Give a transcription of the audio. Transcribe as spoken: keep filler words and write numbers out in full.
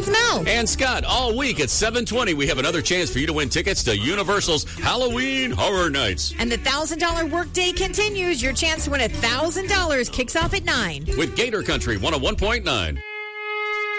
it's Mel. And Scott, all week at seven twenty, we have another chance for you to win tickets to Universal's Halloween Horror Nights. And the one thousand dollars workday continues. Your chance to win one thousand dollars kicks off at nine. With Gator Country one oh one point nine.